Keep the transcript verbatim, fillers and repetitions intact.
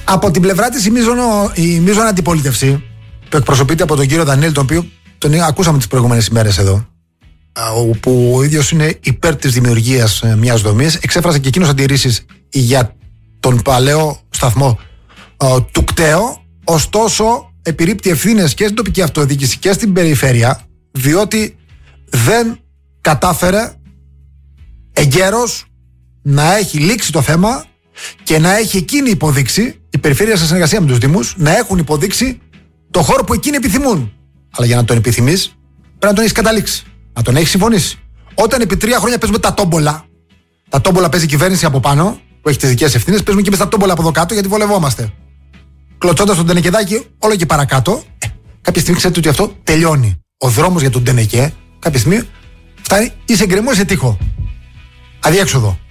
Από την πλευρά της η μείζωνο, η μείζωνα αντιπολίτευση που εκπροσωπείται από τον κύριο Δανίλη, τον οποίο τον ακούσαμε τις προηγούμενες ημέρες εδώ, όπου ο ίδιος είναι υπέρ της δημιουργίας μιας δομής, εξέφρασε και εκείνος αντιρρήσεις για τον παλαιό σταθμό του ΚΤΕΟ, ωστόσο επιρρύπτει ευθύνες και στην τοπική αυτοδιοίκηση και στην περιφέρεια, διότι δεν κατάφερε εγκαίρως να έχει λήξει το θέμα και να έχει εκείνη υποδείξει, η περιφέρεια σε συνεργασία με τους δήμους, να έχουν υποδείξει το χώρο που εκείνοι επιθυμούν. Αλλά για να τον επιθυμείς, πρέπει να τον έχεις καταλήξει, να τον έχεις συμφωνήσει. Όταν επί τρία χρόνια παίζουμε τα τόμπολα, τα τόμπολα παίζει η κυβέρνηση από πάνω, που έχει τις δικές ευθύνες, παίζουμε και εμείς τα τόμπολα από εδώ κάτω, γιατί βολευόμαστε. Κλωτσώντας τον Τενεκεδάκη όλο και παρακάτω, ε, κάποια στιγμή ξέρετε ότι αυτό τελειώνει. Ο δρόμος για τον Τενεκέ, κάποια στιγμή φτάνει ή σε γκρεμό ή σε τείχο. Αδιέξοδο.